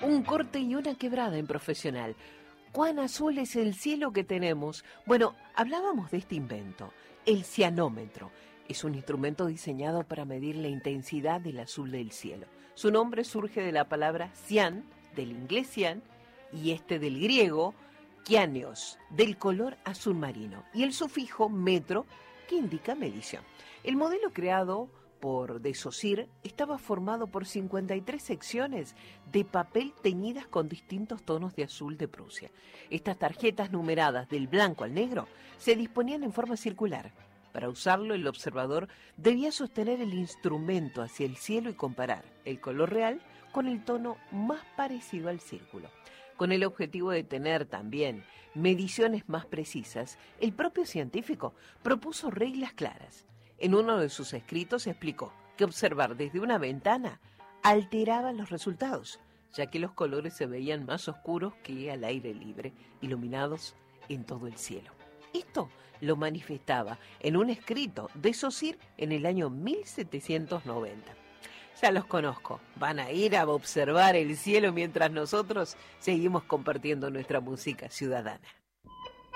Un corte y una quebrada en Profesional. ¿Cuán azul es el cielo que tenemos? Bueno, hablábamos de este invento, el cianómetro. Es un instrumento diseñado para medir la intensidad del azul del cielo. Su nombre surge de la palabra cian, del inglés cian, y del griego kianeos, del color azul marino, y el sufijo metro, que indica medición. El modelo creado por de Saussure estaba formado por 53 secciones de papel teñidas con distintos tonos de azul de Prusia. Estas tarjetas numeradas del blanco al negro se disponían en forma circular. Para usarlo, el observador debía sostener el instrumento hacia el cielo y comparar el color real con el tono más parecido al círculo. Con el objetivo de tener también mediciones más precisas, el propio científico propuso reglas claras. En uno de sus escritos explicó que observar desde una ventana alteraba los resultados, ya que los colores se veían más oscuros que al aire libre, iluminados en todo el cielo. Esto lo manifestaba en un escrito de Saussure en el año 1790. Ya los conozco, van a ir a observar el cielo mientras nosotros seguimos compartiendo nuestra música ciudadana.